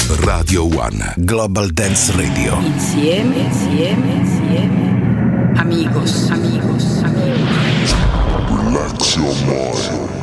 Radio One Global Dance Radio. Insieme. Amigos. Relax your mind.